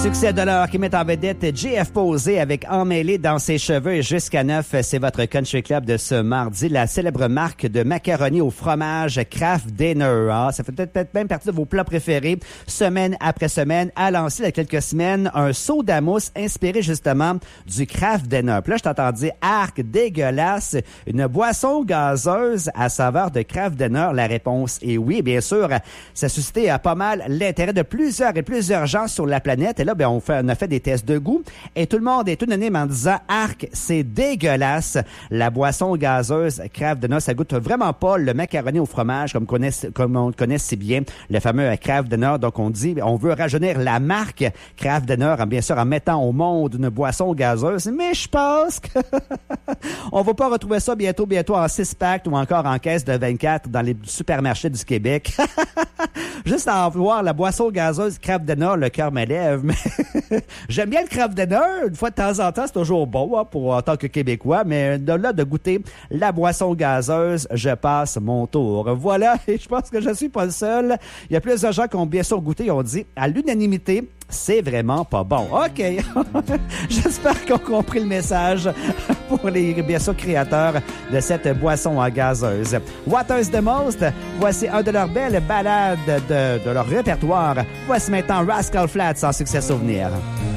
Succès de l'heure qui met en vedette JF Posé avec Emmêlé dans ses cheveux et jusqu'à 9, c'est votre country club de ce mardi. La célèbre marque de macaroni au fromage Kraft Dinner. Ah, ça fait peut-être même partie de vos plats préférés. Semaine après semaine, a lancé il y a quelques semaines un soda mousse inspiré justement du Kraft Dinner. Puis là, je t'entends dire arc dégueulasse, une boisson gazeuse à saveur de Kraft Dinner. La réponse est oui, bien sûr. Ça a suscité pas mal l'intérêt de plusieurs gens sur la planète. Et là, on a fait des tests de goût et tout le monde est unanime en disant « Arc, c'est dégueulasse ». La boisson gazeuse Kraft Dinner, ça goûte vraiment pas le macaroni au fromage comme on connaît si bien, le fameux Kraft Dinner. Donc, on dit, on veut rajeunir la marque Kraft Dinner, bien sûr, en mettant au monde une boisson gazeuse. Mais je pense que on va pas retrouver ça bientôt en 6-pack ou encore en caisse de 24 dans les supermarchés du Québec. Juste à en voir la boisson gazeuse Kraft Dinner, le cœur me lève. Mais j'aime bien le Kraft Dinner. Une fois de temps en temps, c'est toujours bon en tant que Québécois. Mais de là, de goûter la boisson gazeuse, je passe mon tour. Voilà, et je pense que je suis pas le seul. Il y a plusieurs gens qui ont bien sûr goûté et ont dit à l'unanimité, c'est vraiment pas bon. OK. J'espère qu'on a compris le message pour les, bien sûr, créateurs de cette boisson gazeuse. Water's the Most, voici un de leurs belles ballades de leur répertoire. Voici maintenant Rascal Flatts en succès souvenir.